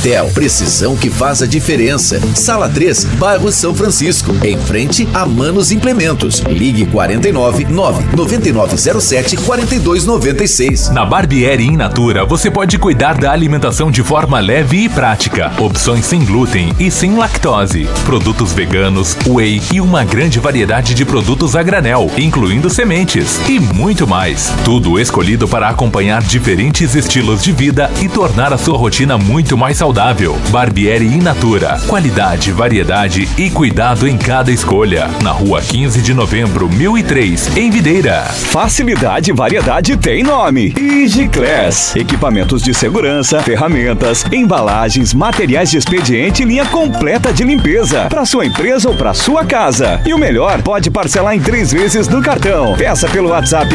Pimentel, precisão que faz a diferença. Sala 3, bairro São Francisco, em frente a Manos Implementos. Ligue 49 99907 4296. Na Barbieri In Natura, você pode cuidar da alimentação de forma leve e prática. Opções sem glúten e sem lactose. Produtos veganos, whey e uma grande variedade de produtos a granel, incluindo sementes e muito mais. Tudo escolhido para acompanhar diferentes estilos de vida e tornar a sua rotina muito mais saudável. Barbieri In Natura. Qualidade, variedade e cuidado em cada escolha. Na rua 15 de novembro, 1003, em Videira. Facilidade e variedade tem nome. Igiclass. Equipamentos de segurança, ferramentas, embalagens, materiais de expediente e linha completa de limpeza. Para sua empresa ou para sua casa. E o melhor, pode parcelar em 3 vezes no cartão. Peça pelo WhatsApp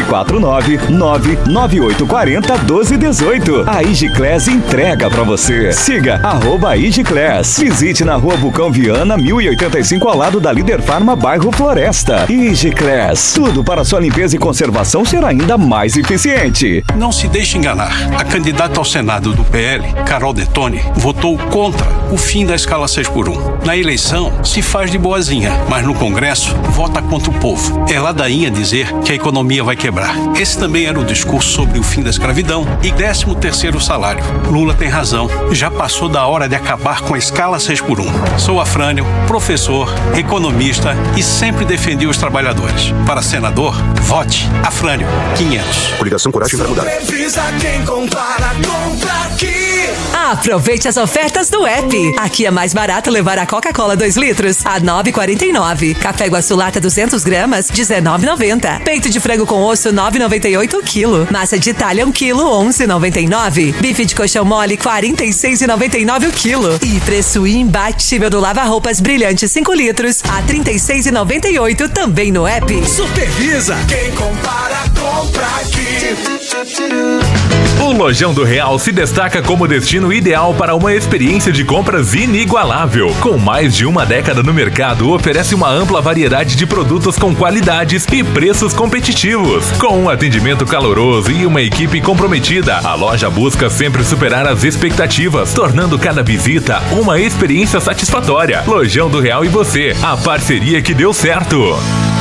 49998401218. A Igiclass entrega para você. Siga @Igiclass. Visite na rua Bucão Viana, 1085, ao lado da Líder Farma, bairro Floresta. Igiclass. Tudo para sua limpeza e conservação ser ainda mais eficiente. Não se deixe enganar. A candidata ao Senado do PL, Carol Detoni, votou contra o fim da escala 6x1. Na eleição, se faz de boazinha, mas no Congresso, vota contra o povo. É ladainha dizer que a economia vai quebrar. Esse também era o discurso sobre o fim da escravidão e 13º salário. Lula tem razão. Já passou da hora de acabar com a escala 6x1. Sou Afrânio, professor, economista e sempre defendi os trabalhadores. Para senador, vote Afrânio 500. Coligação Coragem para Mudar. Quem compara, compra aqui. Aproveite as ofertas do app. Aqui é mais barato levar a Coca-Cola 2 litros a R$ 9,49. Café Iguaçu Lata 200 gramas, R$ 19,90. Peito de frango com osso, R$ 9,98 o quilo. Massa de Itália 1 quilo, R$ 11,99. Bife de colchão mole, R$ 46,99 o quilo. E preço imbatível do lava-roupas brilhante 5 litros a R$ 36,98 também no app. Supervisa. Quem compara, compra aqui. O Lojão do Real se destaca como destino ideal para uma experiência de compras inigualável. Com mais de uma década no mercado, oferece uma ampla variedade de produtos com qualidades e preços competitivos. Com um atendimento caloroso e uma equipe comprometida, a loja busca sempre superar as expectativas, tornando cada visita uma experiência satisfatória. Lojão do Real e você, a parceria que deu certo.